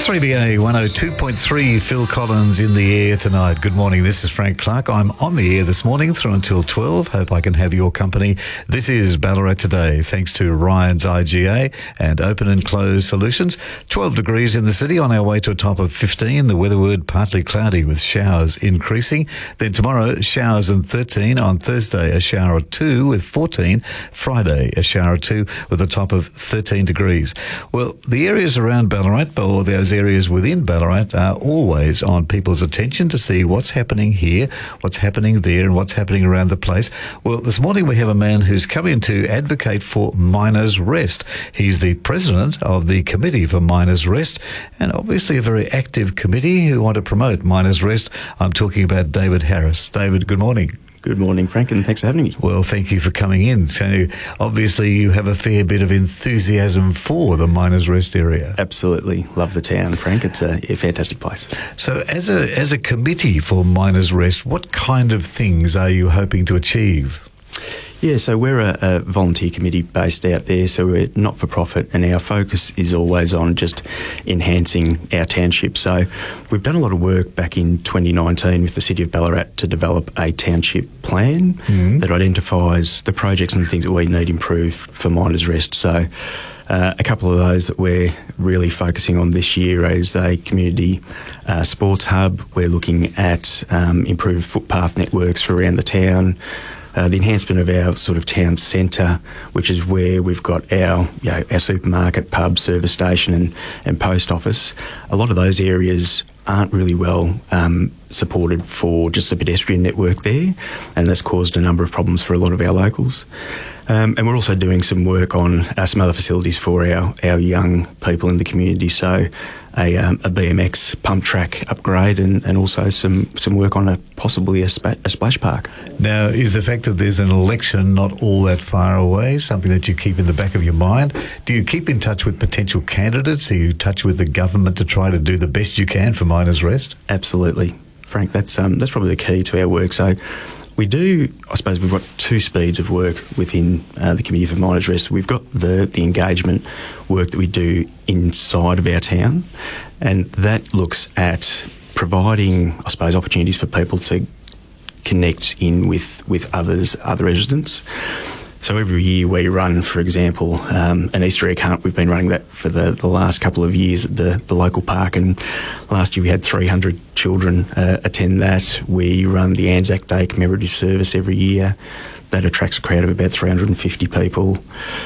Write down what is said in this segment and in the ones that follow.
3BA 102.3, Phil Collins in the air tonight. Good morning, this is Frank Clark. I'm on the air this morning through until 12. Hope I can have your company. This is Ballarat Today, thanks to Ryan's IGA and Open and Close Solutions. 12 degrees in the city, on our way to a top of 15. The weather word, partly cloudy with showers increasing. Then tomorrow, showers and 13. On Thursday, a shower of 2 with 14. Friday, a shower of 2 with a top of 13 degrees. Well, the areas around Ballarat, or those areas within Ballarat, are always on people's attention to see what's happening here, what's happening there, and what's happening around the place. Well, this morning we have a man who's come in to advocate for Miners Rest. He's the president of the Committee for Miners Rest, and obviously a very active committee who want to promote Miners Rest. I'm talking about David Harris. David, good morning. Good morning, Frank, and thanks for having me. Well, thank you for coming in. So, obviously, you have a fair bit of enthusiasm for the Miners Rest area. Absolutely. Love the town, Frank. It's a fantastic place. So, as a committee for Miners Rest, what kind of things are you hoping to achieve? Yeah, so we're a volunteer committee based out there, so we're not-for-profit, and our focus is always on just enhancing our township. So we've done a lot of work back in 2019 with the City of Ballarat to develop a township plan that identifies the projects and the things that we need improved for Miners Rest. So a couple of those that we're really focusing on this year is a community sports hub. We're looking at improved footpath networks for around the town, the enhancement of our sort of town centre, which is where we've got our supermarket, pub, service station and post office. A lot of those areas aren't really well supported for just the pedestrian network there, and that's caused a number of problems for a lot of our locals. And we're also doing some work on some other facilities for our young people in the community, so a BMX pump track upgrade and also some work on possibly a splash park. Now, is the fact that there's an election not all that far away something that you keep in the back of your mind? Do you keep in touch with potential candidates? Are you in touch with the government to try to do the best you can for Miners Rest? Absolutely, Frank. That's probably the key to our work. So we do, I suppose we've got two speeds of work within the Committee for Miners Rest. We've got the engagement work that we do inside of our town, and that looks at providing, I suppose, opportunities for people to connect in with other residents. So every year we run, for example, an Easter egg hunt. We've been running that for the last couple of years at the local park, and last year we had 300 children attend that. We run the Anzac Day commemorative service every year. That attracts a crowd of about 350 people.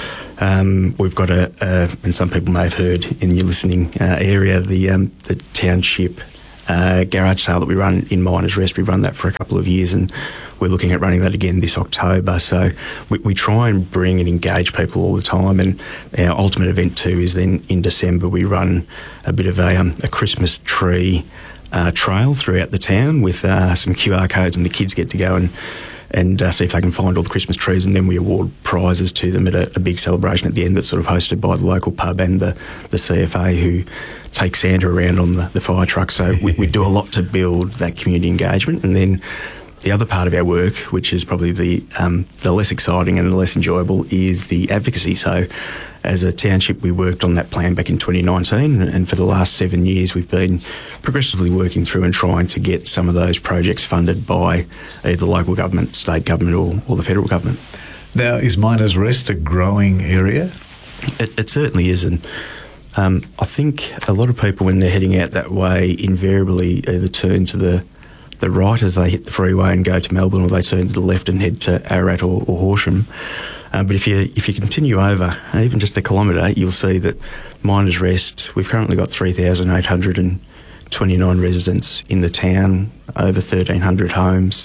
We've got and some people may have heard in your listening area, the township garage sale that we run in Miners Rest. We've run that for a couple of years, and we're looking at running that again this October. So we try and bring and engage people all the time, and our ultimate event too is then in December we run a bit of a Christmas tree trail throughout the town with some QR codes, and the kids get to go and see if they can find all the Christmas trees, and then we award prizes to them at a big celebration at the end that's sort of hosted by the local pub and the CFA, who take Santa around on the fire truck. So we do a lot to build that community engagement. And then the other part of our work, which is probably the less exciting and the less enjoyable, is the advocacy. So as a township, we worked on that plan back in 2019, and for the last 7 years we've been progressively working through and trying to get some of those projects funded by either local government, state government or the federal government. Now, is Miners Rest a growing area? It certainly is, and I think a lot of people, when they're heading out that way, invariably either turn to the right as they hit the freeway and go to Melbourne, or they turn to the left and head to Ararat or Horsham. But if you continue over, even just a kilometre, you'll see that Miners Rest, we've currently got 3,829 residents in the town, over 1,300 homes.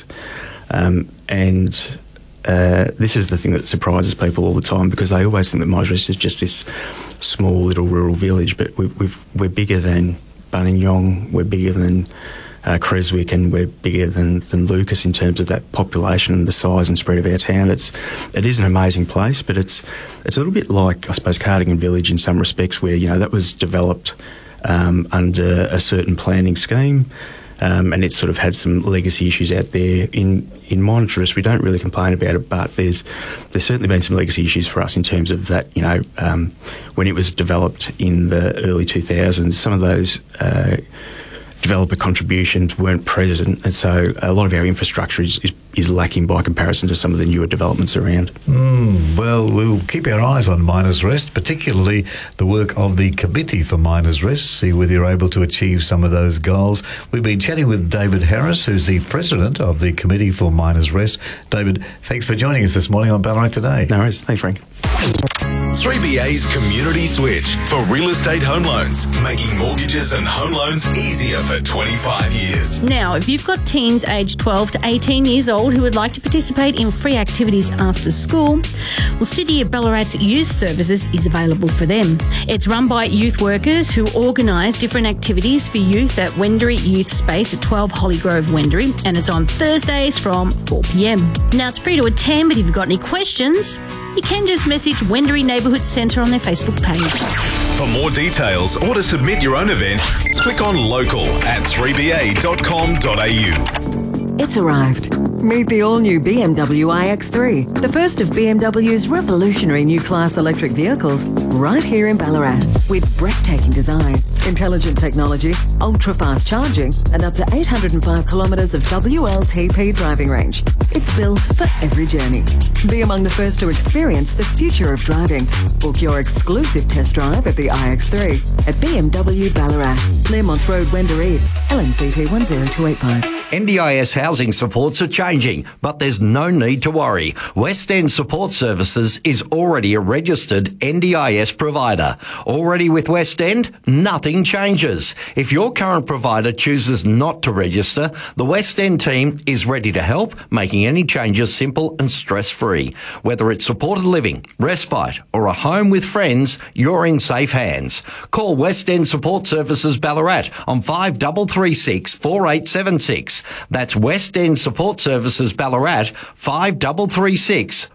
This is the thing that surprises people all the time, because they always think that Miners Rest is just this small little rural village, but we're bigger than Buninyong, we're bigger than Creswick, and we're bigger than Lucas in terms of that population and the size and spread of our town. It is an amazing place, but it's a little bit like, I suppose, Cardigan Village in some respects, where that was developed under a certain planning scheme. and it's sort of had some legacy issues out there. In monitor dress, we don't really complain about it, but there's certainly been some legacy issues for us in terms of that, when it was developed in the early 2000s, some of those developer contributions weren't present, and so a lot of our infrastructure is lacking by comparison to some of the newer developments around. Well, we'll keep our eyes on Miners Rest, particularly the work of the Committee for Miners Rest, see whether you're able to achieve some of those goals. We've been chatting with David Harris, who's the President of the Committee for Miners Rest. David, thanks for joining us this morning on Ballarat Today. No worries. Thanks, Frank. 3BA's Community Switch for real estate home loans, making mortgages and home loans easier for 25 years. Now, if you've got teens aged 12 to 18 years old who would like to participate in free activities after school, well, City of Ballarat's Youth Services is available for them. It's run by youth workers who organise different activities for youth at Wendouree Youth Space at 12 Holly Grove, Wendouree, and it's on Thursdays from 4 p.m. Now, it's free to attend, but if you've got any questions, you can just message Wendouree Neighbourhood Centre on their Facebook page. For more details or to submit your own event, click on local at 3ba.com.au. It's arrived. Meet the all-new BMW iX3, the first of BMW's revolutionary new class electric vehicles, right here in Ballarat. With breathtaking design, intelligent technology, ultra-fast charging, and up to 805 kilometres of WLTP driving range. It's built for every journey. Be among the first to experience the future of driving. Book your exclusive test drive of the iX3 at BMW Ballarat, Claremont Road, Wendouree, LNCT 10285. NDIS housing supports are changing, but there's no need to worry. West End Support Services is already a registered NDIS provider. Already with West End, nothing changes. If your current provider chooses not to register, the West End team is ready to help, making any changes simple and stress-free. Whether it's supported living, respite, or a home with friends, you're in safe hands. Call West End Support Services Ballarat on 5336 4876. That's West End Support Services Ballarat, 5336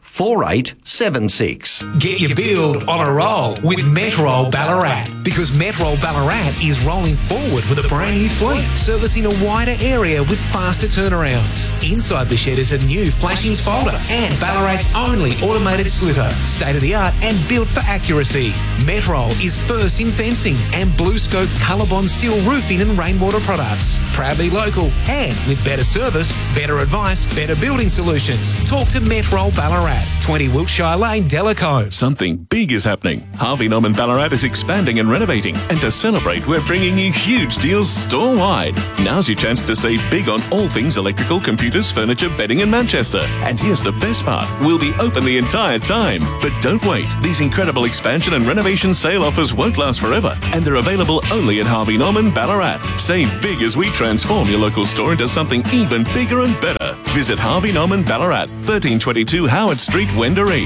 4876. Get your build on a roll with Metrol Ballarat, because Metrol Ballarat is rolling forward with a brand new fleet, servicing a wider area with faster turnarounds. Inside the shed is a new flashings folder and Ballarat's only automated slitter, state-of-the-art and built for accuracy. Metrol is first in fencing and BlueScope Colorbond steel roofing and rainwater products. Proudly local and with better service, better advice, better building solutions. Talk to Metrol Ballarat, 20 Wiltshire Lane, Delacoe. Something big is happening. Harvey Norman Ballarat is expanding and renovating, and to celebrate, we're bringing you huge deals store-wide. Now's your chance to save big on all things electrical, computers, furniture, bedding in Manchester. And here's the best part. We'll be open the entire time. But don't wait. These incredible expansion and renovation sale offers won't last forever, and they're available only at Harvey Norman Ballarat. Save big as we transform your local store into something even bigger and better. Visit Harvey Norman Ballarat, 1322 Howard Street, Wendouree.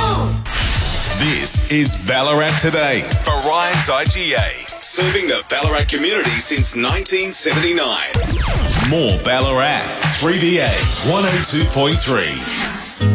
This is Ballarat Today for Ryan's IGA, serving the Ballarat community since 1979. More Ballarat, 3BA 102.3.